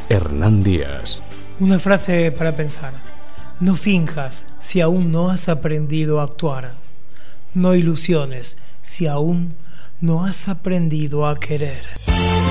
Hernán Díaz. Una frase para pensar. No finjas si aún no has aprendido a actuar. No ilusiones si aún no has aprendido a querer.